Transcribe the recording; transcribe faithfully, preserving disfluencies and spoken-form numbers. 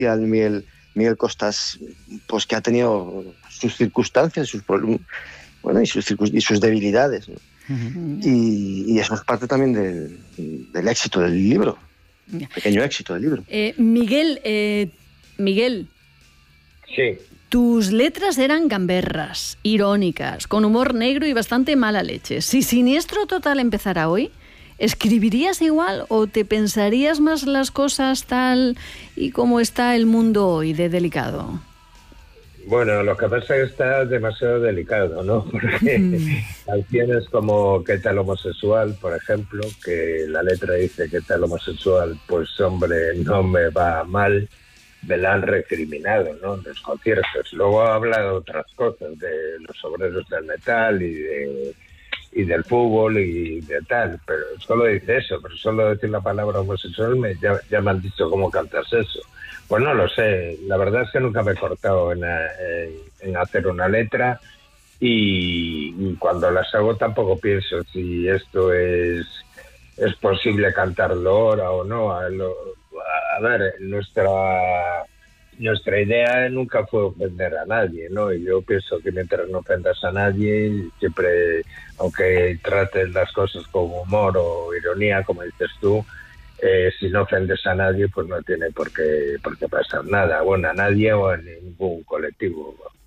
especial Miguel, Miguel Costas, pues que ha tenido sus circunstancias, sus problemas, bueno, y sus, y sus debilidades, ¿no? Uh-huh. y, y eso es parte también del, del éxito del libro, pequeño éxito del libro. Eh, Miguel, eh, Miguel. Sí. Tus letras eran gamberras, irónicas, con humor negro y bastante mala leche. Si Siniestro Total empezara hoy, ¿escribirías igual o te pensarías más las cosas tal y como está el mundo hoy de delicado? Bueno, lo que pasa es que está demasiado delicado, ¿no? Porque mm. canciones como ¿Qué tal homosexual?, por ejemplo, que la letra dice ¿qué tal homosexual? Pues hombre, no me va mal, me la han recriminado, ¿no? En los conciertos. Luego habla de otras cosas, de los obreros del metal y de y del fútbol y de tal, pero solo dice eso, pero solo decir la palabra homosexual me, ya, ya me han dicho cómo cantas eso. Pues no lo sé, la verdad es que nunca me he cortado en, en, en hacer una letra y, y cuando las hago tampoco pienso si esto es, es posible cantarlo ahora o no. A, lo, a ver, nuestra... Nuestra idea nunca fue ofender a nadie, ¿no? Y yo pienso que mientras no ofendas a nadie, siempre, aunque trates las cosas con humor o ironía, como dices tú, eh, si no ofendes a nadie, pues no tiene por qué, por qué pasar nada. Bueno, a nadie o a ningún colectivo.